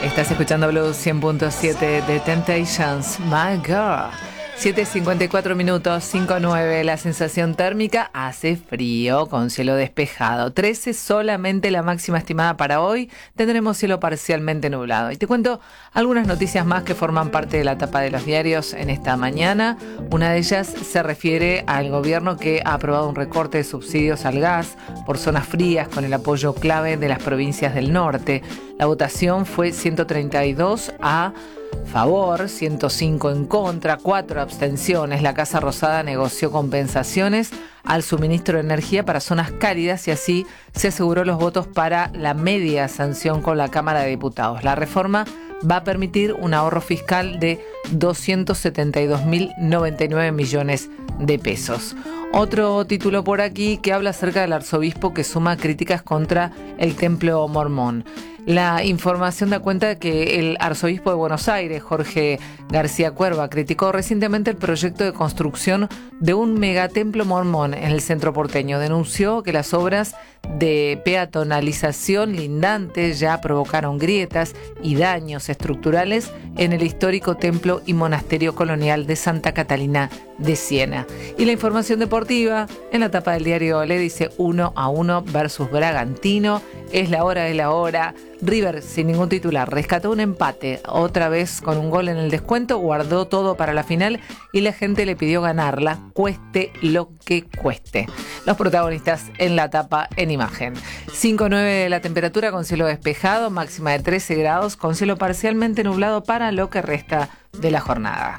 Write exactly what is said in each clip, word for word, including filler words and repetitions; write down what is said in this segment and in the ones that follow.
Estás escuchando Blues cien punto siete de Temptations, My Girl. siete cincuenta y cuatro minutos, cinco nueve, la sensación térmica, hace frío con cielo despejado. trece solamente la máxima estimada para hoy, tendremos cielo parcialmente nublado. Y te cuento algunas noticias más que forman parte de la tapa de los diarios en esta mañana. Una de ellas se refiere al gobierno que ha aprobado un recorte de subsidios al gas por zonas frías con el apoyo clave de las provincias del norte. La votación fue ciento treinta y dos a favor, ciento cinco en contra, cuatro abstenciones. La Casa Rosada negoció compensaciones al suministro de energía para zonas cálidas y así se aseguró los votos para la media sanción con la Cámara de Diputados. La reforma va a permitir un ahorro fiscal de doscientos setenta y dos mil noventa y nueve millones de pesos. Otro título por aquí que habla acerca del arzobispo que suma críticas contra el templo mormón. La información da cuenta de que el arzobispo de Buenos Aires, Jorge García Cuerva, criticó recientemente el proyecto de construcción de un megatemplo mormón en el centro porteño. Denunció que las obras de peatonalización lindantes ya provocaron grietas y daños estructurales en el histórico templo y monasterio colonial de Santa Catalina de Siena. Y la información deportiva en la tapa del diario le dice uno a uno versus Bragantino. Es la hora de la hora. River, sin ningún titular, rescató un empate, otra vez con un gol en el descuento, guardó todo para la final y la gente le pidió ganarla, cueste lo que cueste. Los protagonistas en la tapa en imagen. cinco nueve la temperatura con cielo despejado, máxima de trece grados, con cielo parcialmente nublado para lo que resta de la jornada.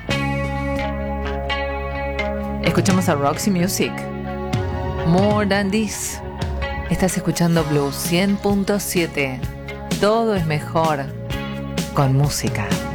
Escuchamos a Roxy Music. More Than This. Estás escuchando Blues cien punto siete. Todo es mejor con música.